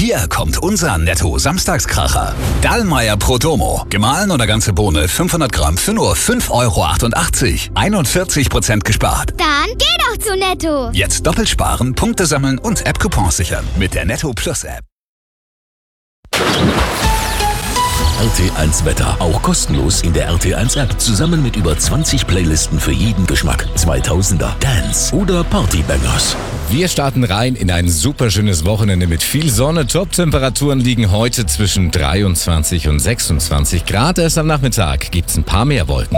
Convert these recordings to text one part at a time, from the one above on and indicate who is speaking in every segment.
Speaker 1: Hier kommt unser Netto-Samstagskracher. Dallmayr Prodomo. Gemahlen oder ganze Bohne 500 Gramm für nur 5,88 €. 41% gespart.
Speaker 2: Dann geh doch zu Netto.
Speaker 1: Jetzt doppelt sparen, Punkte sammeln und App-Coupons sichern mit der Netto Plus App.
Speaker 3: RT1 Wetter, auch kostenlos in der RT1 App. Zusammen mit über 20 Playlisten für jeden Geschmack. 2000er, Dance oder Partybangers.
Speaker 4: Wir starten rein in ein super schönes Wochenende mit viel Sonne. Top-Temperaturen liegen heute zwischen 23 und 26 Grad. Erst am Nachmittag gibt's ein paar mehr Wolken.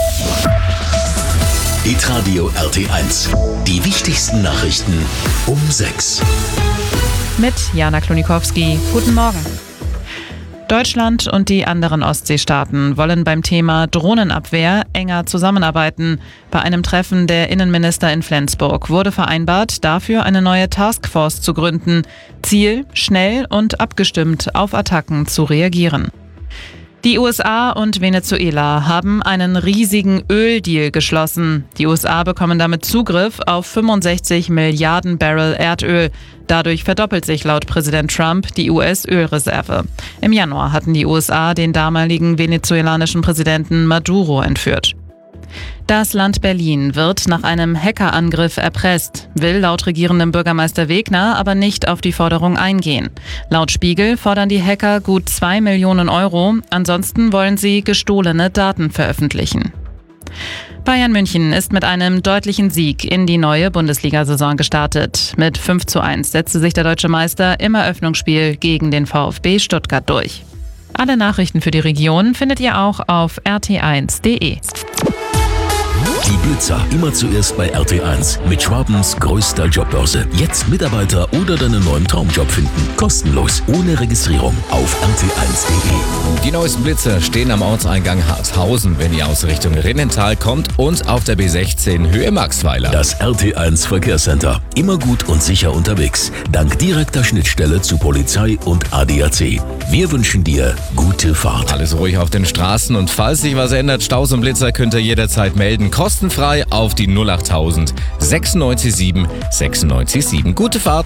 Speaker 3: Hitradio RT1. Die wichtigsten Nachrichten um 6.
Speaker 5: Mit Jana Klonikowski. Guten Morgen. Deutschland und die anderen Ostseestaaten wollen beim Thema Drohnenabwehr enger zusammenarbeiten. Bei einem Treffen der Innenminister in Flensburg wurde vereinbart, dafür eine neue Taskforce zu gründen. Ziel: schnell und abgestimmt auf Attacken zu reagieren. Die USA und Venezuela haben einen riesigen Öldeal geschlossen. Die USA bekommen damit Zugriff auf 65 Milliarden Barrel Erdöl. Dadurch verdoppelt sich laut Präsident Trump die US-Ölreserve. Im Januar hatten die USA den damaligen venezolanischen Präsidenten Maduro entführt. Das Land Berlin wird nach einem Hackerangriff erpresst, will laut regierendem Bürgermeister Wegner aber nicht auf die Forderung eingehen. Laut Spiegel fordern die Hacker gut 2 Millionen €, ansonsten wollen sie gestohlene Daten veröffentlichen. Bayern München ist mit einem deutlichen Sieg in die neue Bundesliga-Saison gestartet. Mit 5:1 setzte sich der deutsche Meister im Eröffnungsspiel gegen den VfB Stuttgart durch. Alle Nachrichten für die Region findet ihr auch auf rt1.de.
Speaker 3: Die Blitzer immer zuerst bei RT1 mit Schwabens größter Jobbörse. Jetzt Mitarbeiter oder deinen neuen Traumjob finden. Kostenlos, ohne Registrierung auf rt1.de.
Speaker 4: Die neuesten Blitzer stehen am Ortseingang Harshausen, wenn ihr aus Richtung Rinnental kommt, und auf der B16 Höhe Maxweiler.
Speaker 3: Das RT1 Verkehrscenter. Immer gut und sicher unterwegs. Dank direkter Schnittstelle zu Polizei und ADAC. Wir wünschen dir gute Fahrt.
Speaker 4: Alles ruhig auf den Straßen, und falls sich was ändert, Staus und Blitzer könnt ihr jederzeit melden. Kostenfrei auf die 08000 967 967. Gute Fahrt!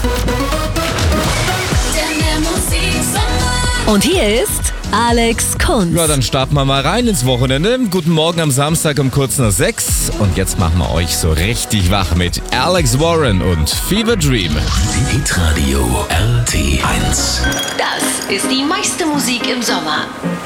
Speaker 6: Und hier ist Alex Kunz.
Speaker 4: Ja, dann starten wir mal rein ins Wochenende. Guten Morgen am Samstag um kurz nach 6. Und jetzt machen wir euch so richtig wach mit Alex Warren und Fever Dream.
Speaker 3: Hitradio RT1.
Speaker 6: Das ist die meiste Musik im Sommer.